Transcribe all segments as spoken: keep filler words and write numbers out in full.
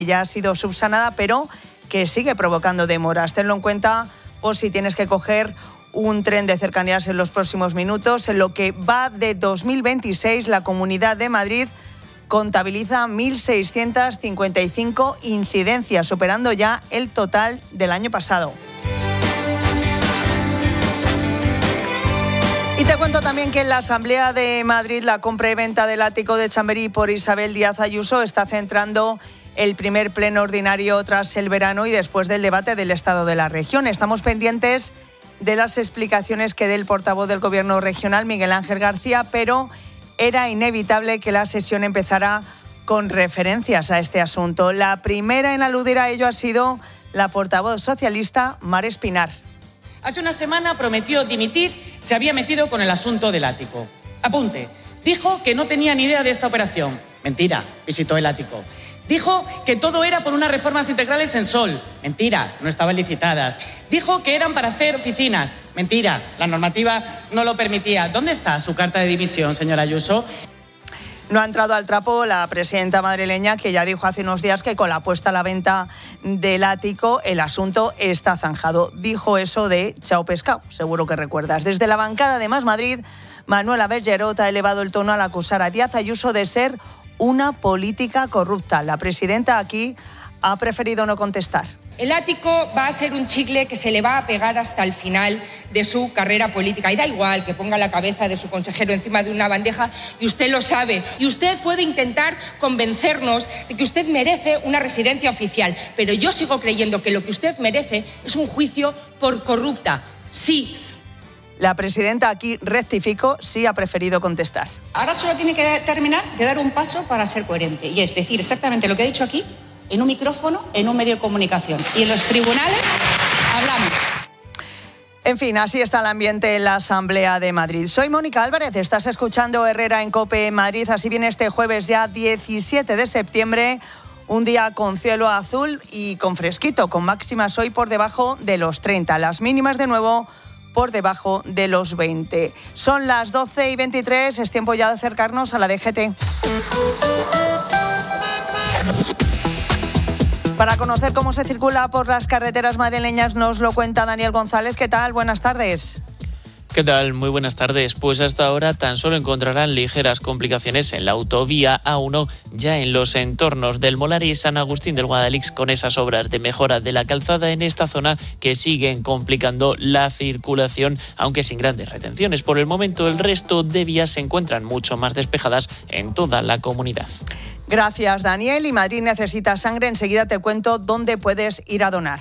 ya ha sido subsanada, pero que sigue provocando demoras. Tenlo en cuenta por si tienes que coger un tren de cercanías en los próximos minutos. En lo que va de dos mil veintiséis, la Comunidad de Madrid contabiliza mil seiscientas cincuenta y cinco incidencias, superando ya el total del año pasado. Y te cuento también que en la Asamblea de Madrid la compra y venta del ático de Chamberí por Isabel Díaz Ayuso está centrando el primer pleno ordinario tras el verano y después del debate del estado de la región. Estamos pendientes de las explicaciones que dé el portavoz del Gobierno regional, Miguel Ángel García, pero era inevitable que la sesión empezara con referencias a este asunto. La primera en aludir a ello ha sido la portavoz socialista, Mar Espinar. Hace una semana prometió dimitir, se había metido con el asunto del ático. Apunte, dijo que no tenía ni idea de esta operación. Mentira, visitó el ático. Dijo que todo era por unas reformas integrales en Sol. Mentira, no estaban licitadas. Dijo que eran para hacer oficinas. Mentira, la normativa no lo permitía. ¿Dónde está su carta de dimisión, señora Ayuso? No ha entrado al trapo la presidenta madrileña, que ya dijo hace unos días que con la puesta a la venta del ático el asunto está zanjado. Dijo eso de chao pescado, seguro que recuerdas. Desde la bancada de Más Madrid, Manuela Bergerot ha elevado el tono al acusar a Díaz Ayuso de ser una política corrupta. La presidenta aquí ha preferido no contestar. El ático va a ser un chicle que se le va a pegar hasta el final de su carrera política. Y da igual que ponga la cabeza de su consejero encima de una bandeja, y usted lo sabe. Y usted puede intentar convencernos de que usted merece una residencia oficial. Pero yo sigo creyendo que lo que usted merece es un juicio por corrupta. Sí. La presidenta aquí, rectificó, sí ha preferido contestar. Ahora solo tiene que terminar de dar un paso para ser coherente. Y es decir exactamente lo que ha dicho aquí, en un micrófono, en un medio de comunicación. Y en los tribunales hablamos. En fin, así está el ambiente en la Asamblea de Madrid. Soy Mónica Álvarez, estás escuchando Herrera en COPE Madrid. Así viene este jueves ya diecisiete de septiembre, un día con cielo azul y con fresquito, con máximas hoy por debajo de los treinta. Las mínimas de nuevo por debajo de los veinte. Son las doce y veintitrés, es tiempo ya de acercarnos a la D G T. Para conocer cómo se circula por las carreteras madrileñas nos lo cuenta Daniel González. ¿Qué tal? Buenas tardes. ¿Qué tal? Muy buenas tardes. Pues hasta ahora tan solo encontrarán ligeras complicaciones en la autovía A uno, ya en los entornos del Molar y San Agustín del Guadalix, con esas obras de mejora de la calzada en esta zona que siguen complicando la circulación, aunque sin grandes retenciones. Por el momento, el resto de vías se encuentran mucho más despejadas en toda la comunidad. Gracias, Daniel. Y Madrid necesita sangre. Enseguida te cuento dónde puedes ir a donar.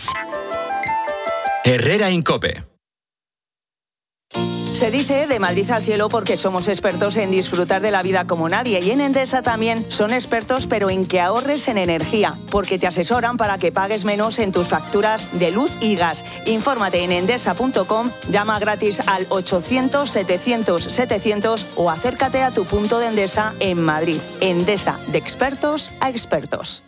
Herrera en COPE. Se dice de Madrid al cielo porque somos expertos en disfrutar de la vida como nadie, y en Endesa también son expertos, pero en que ahorres en energía, porque te asesoran para que pagues menos en tus facturas de luz y gas. Infórmate en endesa punto com, llama gratis al ochocientos setecientos setecientos o acércate a tu punto de Endesa en Madrid. Endesa, de expertos a expertos.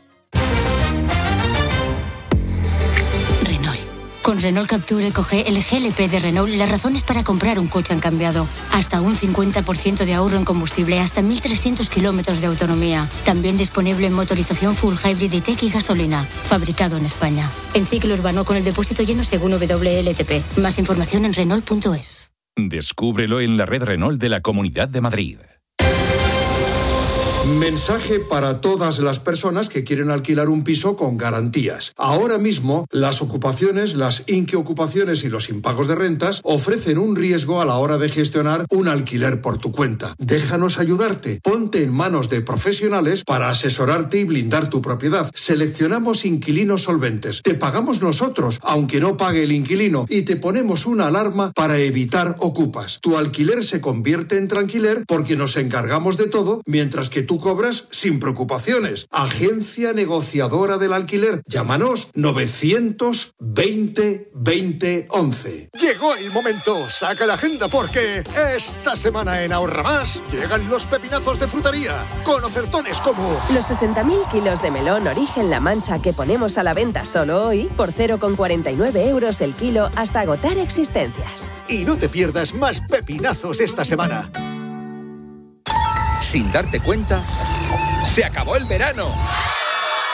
Con Renault Capture coge el G L P de Renault, las razones para comprar un coche han cambiado. Hasta un cincuenta por ciento de ahorro en combustible, hasta mil trescientos kilómetros de autonomía. También disponible en motorización full hybrid, E-Tech y gasolina. Fabricado en España. En ciclo urbano con el depósito lleno según W L T P. Más información en Renault punto es. Descúbrelo en la red Renault de la Comunidad de Madrid. Mensaje para todas las personas que quieren alquilar un piso con garantías. Ahora mismo, las ocupaciones, las inquiocupaciones y los impagos de rentas ofrecen un riesgo a la hora de gestionar un alquiler por tu cuenta. Déjanos ayudarte. Ponte en manos de profesionales para asesorarte y blindar tu propiedad. Seleccionamos inquilinos solventes. Te pagamos nosotros, aunque no pague el inquilino, y te ponemos una alarma para evitar ocupas. Tu alquiler se convierte en tranquiler porque nos encargamos de todo, mientras que tú Tú cobras sin preocupaciones. Agencia negociadora del alquiler. Llámanos novecientos veinte veinte once. Llegó el momento. Saca la agenda porque esta semana en Ahorra Más llegan los pepinazos de frutería con ofertones como los sesenta mil kilos de melón Origen La Mancha que ponemos a la venta solo hoy por cero coma cuarenta y nueve euros el kilo hasta agotar existencias. Y no te pierdas más pepinazos esta semana. Sin darte cuenta, se acabó el verano.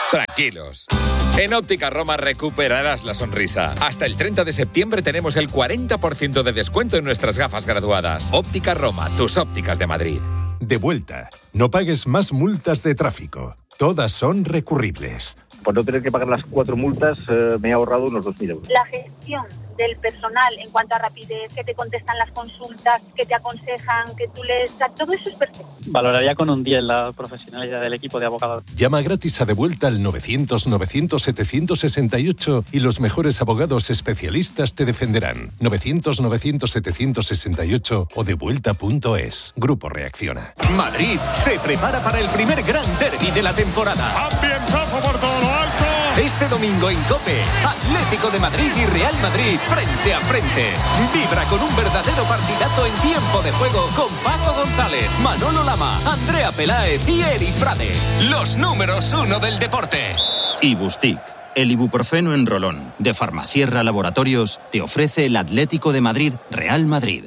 Tranquilos. En Óptica Roma recuperarás la sonrisa. Hasta el treinta de septiembre tenemos el cuarenta por ciento de descuento en nuestras gafas graduadas. Óptica Roma, tus ópticas de Madrid. De vuelta. No pagues más multas de tráfico. Todas son recurribles. Por no tener que pagar las cuatro multas, eh, me he ahorrado unos dos mil euros. La gestión del personal en cuanto a rapidez, que te contestan las consultas, que te aconsejan, que tú les... Todo eso es perfecto. Valoraría con un diez la profesionalidad del equipo de abogados. Llama gratis a De Vuelta al novecientos, novecientos, setecientos sesenta y ocho y los mejores abogados especialistas te defenderán. novecientos, novecientos, setecientos sesenta y ocho o devuelta punto es. Grupo Reacciona. Madrid se prepara para el primer gran derbi de la temporada. Ambientazo por todo lo alto. Este domingo en COPE, Atlético de Madrid y Real Madrid frente a frente. Vibra con un verdadero partidazo en tiempo de juego con Paco González, Manolo Lama, Andrea Peláez y Eri Frade. Los números uno del deporte. Ibustic, el ibuprofeno en rolón de Farmasierra Laboratorios, te ofrece el Atlético de Madrid Real Madrid.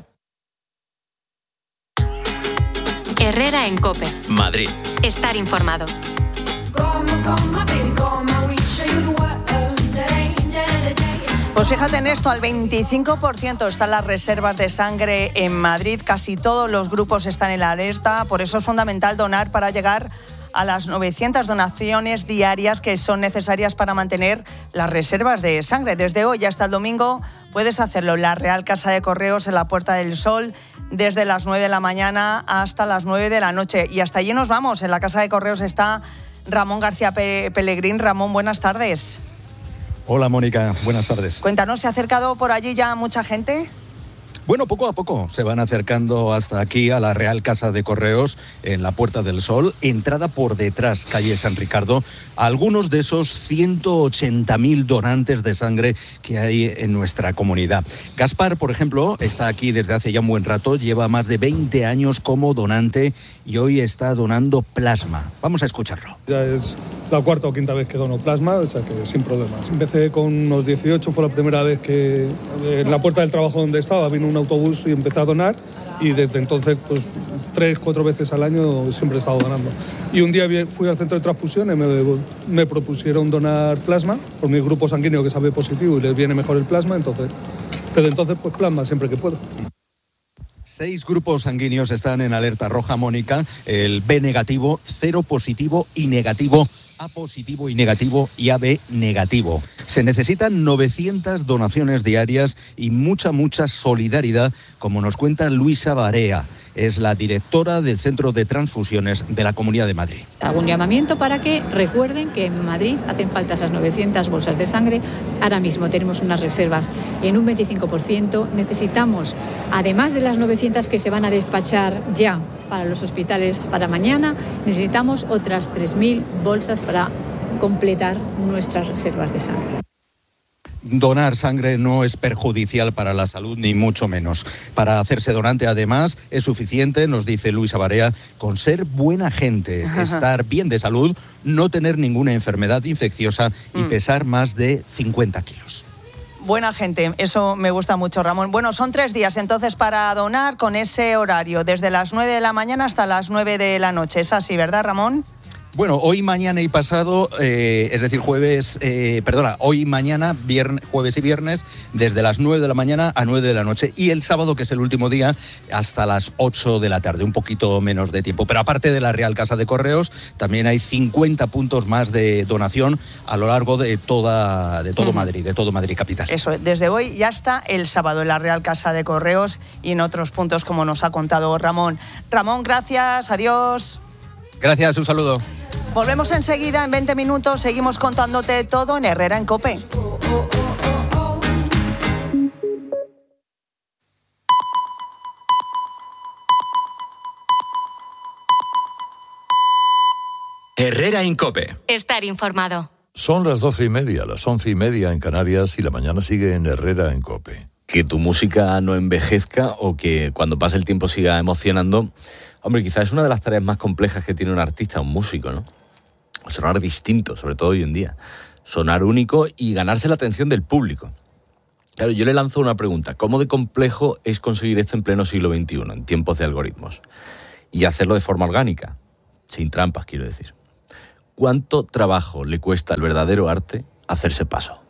Herrera en COPE. Madrid. Estar informado. Pues fíjate en esto, al veinticinco por ciento están las reservas de sangre en Madrid. Casi todos los grupos están en la alerta. Por eso es fundamental donar para llegar a las novecientas donaciones diarias que son necesarias para mantener las reservas de sangre. Desde hoy hasta el domingo puedes hacerlo en la Real Casa de Correos, en la Puerta del Sol, desde las nueve de la mañana hasta las nueve de la noche. Y hasta allí nos vamos. En la Casa de Correos está Ramón García Pellegrín. Ramón, buenas tardes. Hola, Mónica, buenas tardes. Cuéntanos, ¿se ha acercado por allí ya mucha gente? Bueno, poco a poco se van acercando hasta aquí a la Real Casa de Correos en la Puerta del Sol, entrada por detrás, calle San Ricardo, a algunos de esos ciento ochenta mil donantes de sangre que hay en nuestra comunidad. Gaspar, por ejemplo, está aquí desde hace ya un buen rato, lleva más de veinte años como donante y hoy está donando plasma. Vamos a escucharlo. Ya es la cuarta o quinta vez que dono plasma, o sea que sin problemas. Empecé con unos dieciocho, fue la primera vez que en la puerta del trabajo donde estaba vino un autobús y empecé a donar y desde entonces pues tres, cuatro veces al año siempre he estado donando. Y un día fui al centro de transfusión y me, me propusieron donar plasma por mi grupo sanguíneo que sabe positivo y les viene mejor el plasma, entonces desde entonces pues plasma siempre que puedo. Seis grupos sanguíneos están en alerta roja, Mónica, el B negativo, cero positivo y negativo, A positivo y negativo y A B negativo. Se necesitan novecientas donaciones diarias y mucha, mucha solidaridad, como nos cuenta Luisa Barea. Es la directora del Centro de Transfusiones de la Comunidad de Madrid. Hago un llamamiento para que recuerden que en Madrid hacen falta esas novecientas bolsas de sangre. Ahora mismo tenemos unas reservas en un veinticinco por ciento. Necesitamos, además de las novecientas que se van a despachar ya para los hospitales para mañana, necesitamos otras tres mil bolsas para completar nuestras reservas de sangre. Donar sangre no es perjudicial para la salud, ni mucho menos. Para hacerse donante, además, es suficiente, nos dice Luisa Barea, con ser buena gente, Ajá. estar bien de salud, no tener ninguna enfermedad infecciosa y mm. pesar más de cincuenta kilos. Buena gente, eso me gusta mucho, Ramón. Bueno, son tres días entonces para donar con ese horario, desde las nueve de la mañana hasta las nueve de la noche. Es así, ¿verdad, Ramón? Bueno, hoy, mañana y pasado, eh, es decir, jueves, eh, perdona, hoy, mañana, viernes, jueves y viernes, desde las nueve de la mañana a nueve de la noche. Y el sábado, que es el último día, hasta las ocho de la tarde, un poquito menos de tiempo. Pero aparte de la Real Casa de Correos, también hay cincuenta puntos más de donación a lo largo de toda de todo uh-huh. Madrid, de todo Madrid capital. Eso, desde hoy y hasta el sábado en la Real Casa de Correos y en otros puntos, como nos ha contado Ramón. Ramón, gracias, adiós. Gracias, un saludo. Volvemos enseguida, en veinte minutos, seguimos contándote todo en Herrera en COPE. Herrera en COPE. Estar informado. Son las doce y media, las once y media en Canarias y la mañana sigue en Herrera en COPE. Que tu música no envejezca o que cuando pase el tiempo siga emocionando. Hombre, quizás es una de las tareas más complejas que tiene un artista, un músico, ¿no? Sonar distinto, sobre todo hoy en día. Sonar único y ganarse la atención del público. Claro, yo le lanzo una pregunta. ¿Cómo de complejo es conseguir esto en pleno siglo veintiuno, en tiempos de algoritmos? Y hacerlo de forma orgánica, sin trampas, quiero decir. cuánto trabajo le cuesta al verdadero arte hacerse paso.